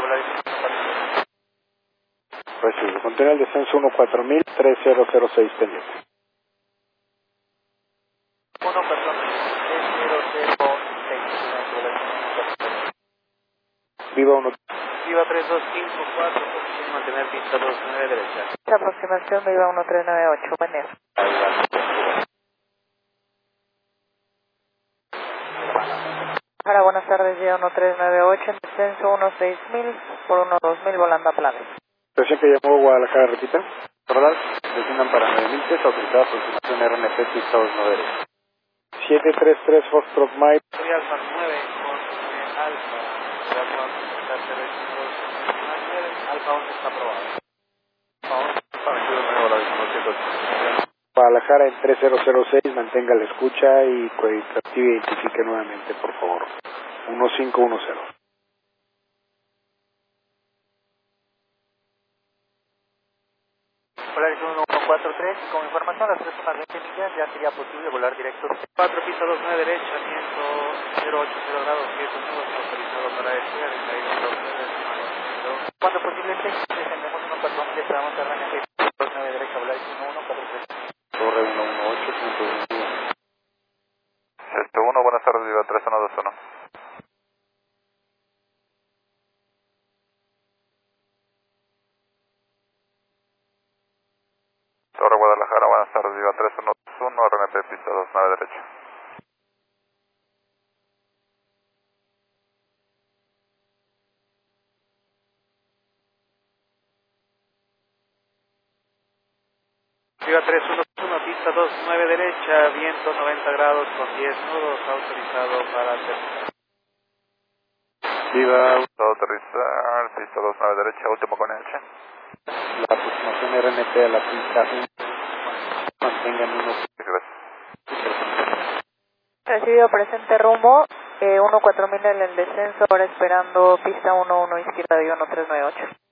Recibe. Contiene el descenso 14000, 3006 pendiente. 3006. Viva 1. Viva 3254, posición mantener pista 29 derecha. Aproximación Viva 1398, buen día. Hola, buenas tardes, Viva 1398, en descenso 16000 por 12000, volando a planes. Estación que llamó Guadalajara, repita. ¿Verdad? Designan para 9000 pies, autorizada aproximación RNP, pista 29 derecha. 733 Foxtrot Mike. Soy Alfa 9 con Alfa. Alfa 11 está aprobado. Guadalajara en 3006, mantenga la escucha y active e identifique nuevamente, por favor. 1510. Polaris 1143, como información, las 3,20 millas ya sería posible volar directo. 4 pista 29 derecha, viento 080 grados, 7 nudos, autorizado para despegar, en caída 29. Cuando posible, descendemos 14000, esperamos a RNP 29 derecha, Polaris 1143. Torre 118.21. 1, buenas tardes, Viva 3121. Torre Guadalajara, buenas tardes, Viva 311, RNP pista 29 derecha. Viva 311, pista 29 derecha, viento 90 grados con 10 nudos, autorizado para aterrizar. Viva Aterrizar, pista 29 derecha, último con H. la aproximación RNP a la pista 1. Mantengan 1. Gracias. Recibido presente rumbo, 14000 en el descenso, ahora esperando pista 11 izquierda de 1398.